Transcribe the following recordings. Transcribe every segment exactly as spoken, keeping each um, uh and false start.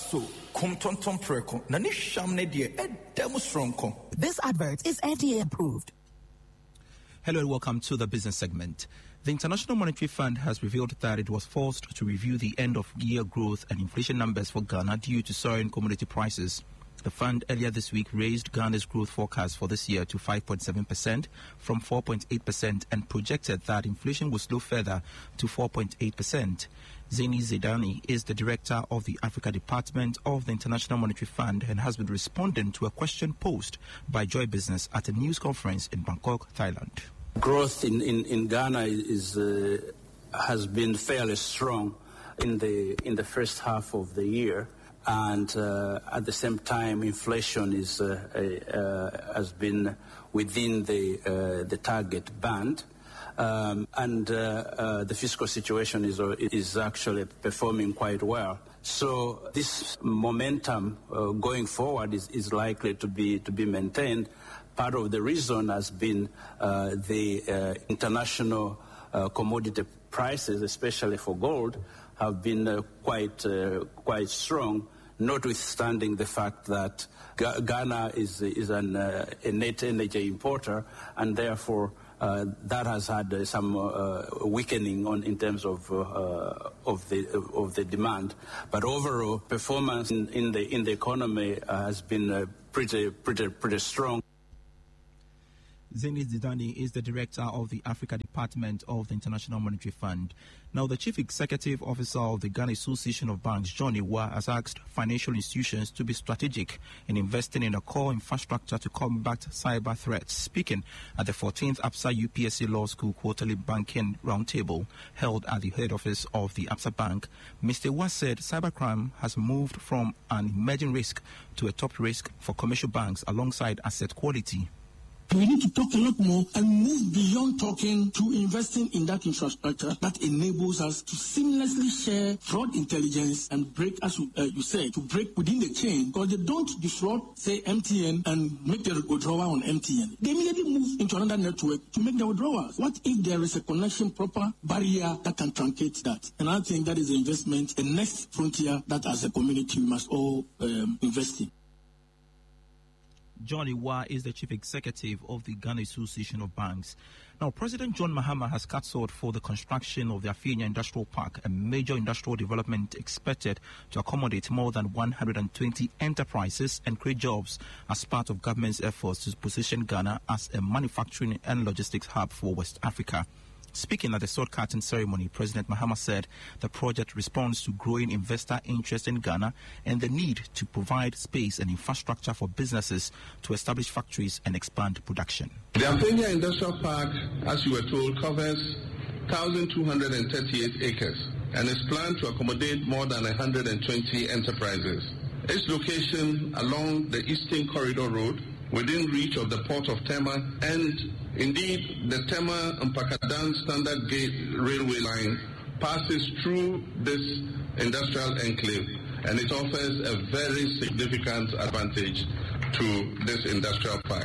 so kum tonton preko na ni sham ne de edem stronko. This advert is F D A approved. Hello and welcome to the business segment. The International Monetary Fund has revealed that it was forced to review the end-of-year growth and inflation numbers for Ghana due to soaring commodity prices. The fund earlier this week raised Ghana's growth forecast for this year to five point seven percent from four point eight percent and projected that inflation will slow further to four point eight percent. Zaini Zidani is the director of the Africa Department of the International Monetary Fund and has been responding to a question posed by Joy Business at a news conference in Bangkok, Thailand. Growth in, in, in Ghana is uh, has been fairly strong in the in the first half of the year, and uh, at the same time, inflation is uh, uh, has been within the uh, the target band, um, and uh, uh, the fiscal situation is uh, is actually performing quite well. So this momentum uh, going forward is, is likely to be to be maintained. Part of the reason has been uh, the uh, international uh, commodity prices, especially for gold, have been uh, quite uh, quite strong, notwithstanding the fact that G- Ghana is is an, uh, a net energy importer, and therefore uh, that has had uh, some uh, weakening on in terms of uh, of the of the demand. But overall performance in, in the in the economy uh, has been uh, pretty pretty pretty strong. Zaini Zidani is the director of the Africa Department of the International Monetary Fund. Now, the chief executive officer of the Ghana Association of Banks, John Iwa, has asked financial institutions to be strategic in investing in a core infrastructure to combat cyber threats. Speaking at the fourteenth ABSA U P S C Law School Quarterly Banking Roundtable held at the head office of the ABSA Bank, Mister Iwa said cybercrime has moved from an emerging risk to a top risk for commercial banks alongside asset quality. We need to talk a lot more and move beyond talking to investing in that infrastructure that enables us to seamlessly share fraud intelligence and break, as you, uh, you said, to break within the chain, because they don't defraud, say, M T N and make the withdrawal on M T N. They immediately move into another network to make the withdrawals. What if there is a connection, proper barrier that can truncate that? And I think that is the investment, the next frontier that as a community we must all um, invest in. John Iwa is the chief executive of the Ghana Association of Banks. Now, President John Mahama has cut short for the construction of the Afinia Industrial Park, a major industrial development expected to accommodate more than one hundred twenty enterprises and create jobs as part of government's efforts to position Ghana as a manufacturing and logistics hub for West Africa. Speaking at the sword cutting ceremony, President Mahama said the project responds to growing investor interest in Ghana and the need to provide space and infrastructure for businesses to establish factories and expand production. The Afinia Industrial Park, as you were told, covers one thousand two hundred thirty-eight acres and is planned to accommodate more than one hundred twenty enterprises. Its location along the Eastern Corridor Road, within reach of the port of Tema, and indeed the Tema and Pakadan Standard Gauge railway line passes through this industrial enclave, and it offers a very significant advantage to this industrial park.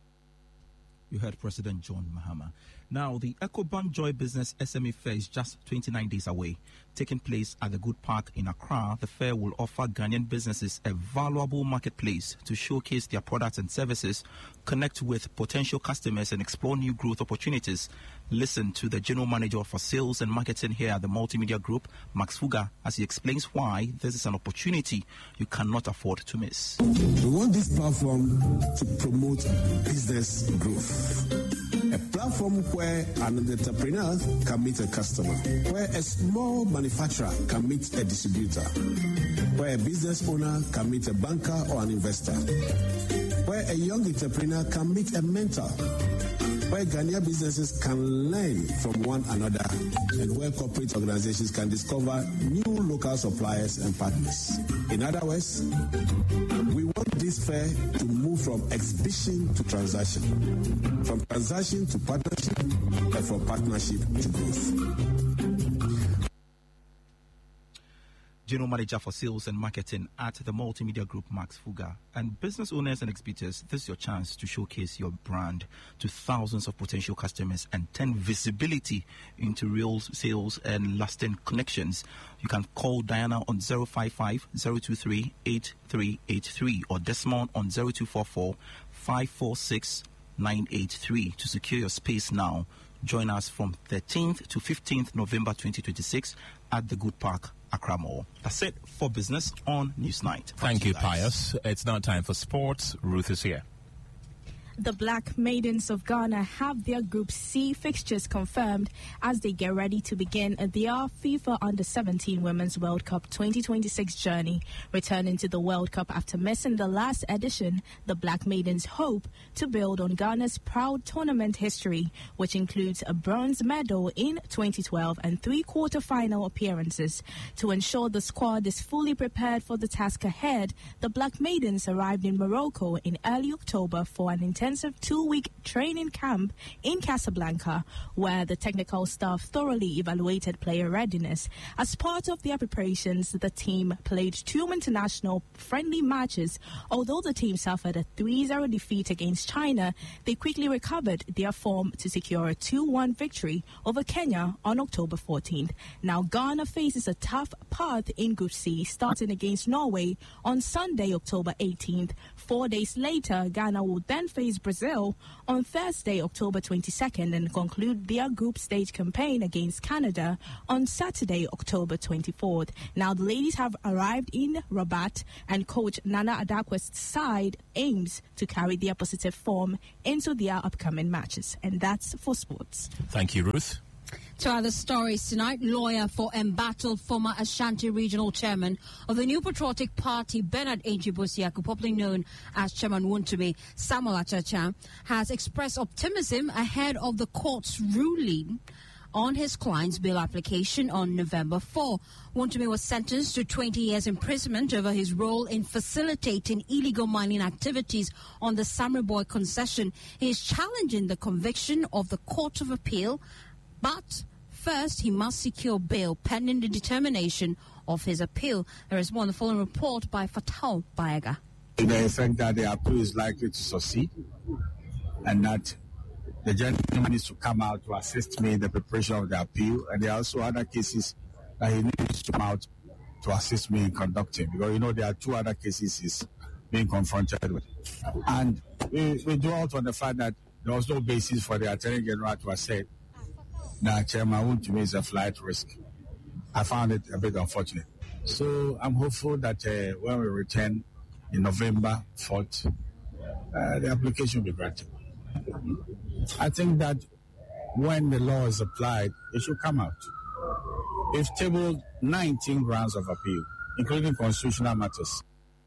You heard President John Mahama. Now, the EcoBank Joy Business S M E Fair is just twenty-nine days away. Taking place at the Good Park in Accra, the fair will offer Ghanaian businesses a valuable marketplace to showcase their products and services, connect with potential customers, and explore new growth opportunities. Listen to the General Manager for Sales and Marketing here at the Multimedia Group, Max Fuga, as he explains why this is an opportunity you cannot afford to miss. We want this platform to promote business growth. A platform where an entrepreneur can meet a customer, where a small manufacturer can meet a distributor, where a business owner can meet a banker or an investor, where a young entrepreneur can meet a mentor, where Ghanaian businesses can learn from one another, and where corporate organizations can discover new local suppliers and partners. In other words, we want this fair to move from exhibition to transaction, from transaction to partnership, and from partnership to growth. General Manager for Sales and Marketing at the Multimedia Group, Max Fuga. And business owners and exhibitors, this is your chance to showcase your brand to thousands of potential customers and turn visibility into real sales and lasting connections. You can call Diana on zero five five, zero two three, eight three eight three or Desmond on zero two four four, five four six, nine eight three to secure your space now. Join us from thirteenth to fifteenth November twenty twenty-six at the Good Park, Accra Mall. That's it for business on Newsnight. Thank you, Pius. It's now time for sports. Ruth is here. The Black Maidens of Ghana have their Group C fixtures confirmed as they get ready to begin their FIFA Under seventeen Women's World Cup twenty twenty-six journey. Returning to the World Cup after missing the last edition, the Black Maidens hope to build on Ghana's proud tournament history, which includes a bronze medal in twenty twelve and three quarter-final appearances. To ensure the squad is fully prepared for the task ahead, the Black Maidens arrived in Morocco in early October for an intense Intensive two-week training camp in Casablanca, where the technical staff thoroughly evaluated player readiness. As part of their preparations, the team played two international friendly matches. Although the team suffered a three zero defeat against China, they quickly recovered their form to secure a two one victory over Kenya on October fourteenth. Now Ghana faces a tough path in Group C, starting against Norway on Sunday, October eighteenth. Four days later, Ghana will then face Brazil on Thursday, October twenty-second, and conclude their group stage campaign against Canada on Saturday, October twenty-fourth. Now, the ladies have arrived in Rabat, and coach Nana Adakwe's side aims to carry their positive form into their upcoming matches. And that's for sports. Thank you, Ruth. To other stories tonight, lawyer for embattled former Ashanti Regional Chairman of the New Patriotic Party, Bernard Ejibosi, popularly known as Chairman Wontumi, Samuel Achacha, has expressed optimism ahead of the court's ruling on his client's bail application on November fourth. Wontumi was sentenced to twenty years imprisonment over his role in facilitating illegal mining activities on the Samreboy concession. He is challenging the conviction of the Court of Appeal, but first, he must secure bail pending the determination of his appeal. There is more on the following report by Fatal Bayaga. The effect that the appeal is likely to succeed and that the gentleman needs to come out to assist me in the preparation of the appeal. And there are also other cases that he needs to come out to assist me in conducting, because, you know, there are two other cases he's being confronted with. And we, we dwelt on the fact that there was no basis for the Attorney General to have said that Chairman Wontumi is a flight risk. I found it a bit unfortunate. So I'm hopeful that uh, when we return in November fourth, uh, the application will be granted. I think that when the law is applied, it should come out. We've tabled nineteen grounds of appeal, including constitutional matters.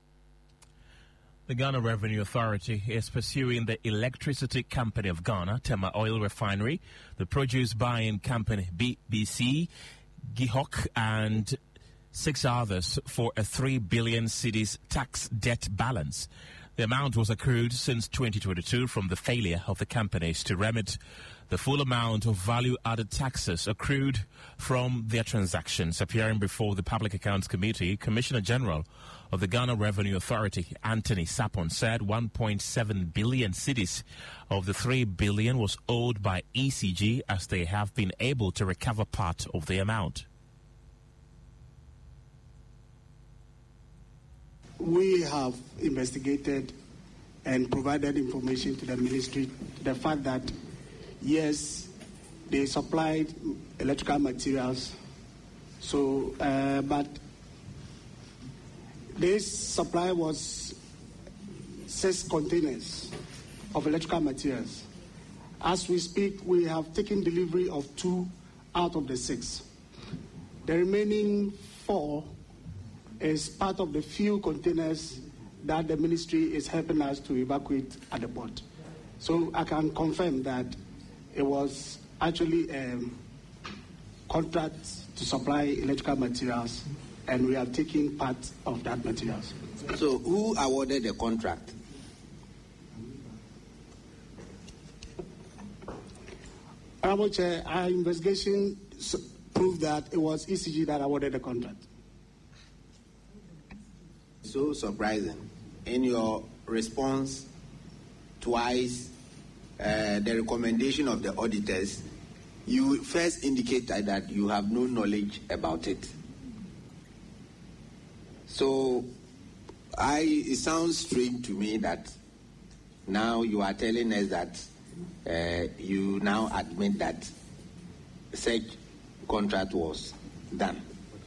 The Ghana Revenue Authority is pursuing the Electricity Company of Ghana, Tema Oil Refinery, the Produce Buying Company, B B C, Gihok, and six others for a three billion cedis tax debt balance. The amount was accrued since twenty twenty-two from the failure of the companies to remit the full amount of value-added taxes accrued from their transactions. Appearing before the Public Accounts Committee, Commissioner General of the Ghana Revenue Authority, Anthony Sapon, said one point seven billion cedis of the three billion was owed by E C G, as they have been able to recover part of the amount. We have investigated and provided information to the ministry to the fact that, yes, they supplied electrical materials. So, uh, but this supply was six containers of electrical materials. As we speak, we have taken delivery of two out of the six. The remaining four is part of the few containers that the ministry is helping us to evacuate at the port. So I can confirm that it was actually a contract to supply electrical materials, and we are taking part of that materials. So who awarded the contract? Honorable Chair, our investigation proved that it was E C G that awarded the contract. so surprising? In your response twice, uh, the recommendation of the auditors, you first indicated that you have no knowledge about it. So I, it sounds strange to me that now you are telling us that uh, you now admit that such contract was done.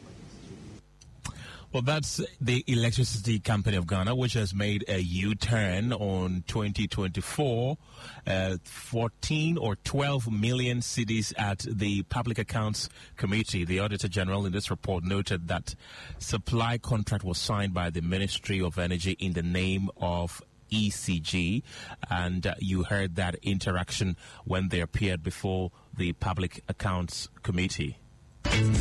Well, that's the Electricity Company of Ghana, which has made a U-turn on twenty twenty-four. Uh, fourteen or twelve million cedis at the Public Accounts Committee. The Auditor General in this report noted that supply contract was signed by the Ministry of Energy in the name of E C G, and uh, you heard that interaction when they appeared before the Public Accounts Committee.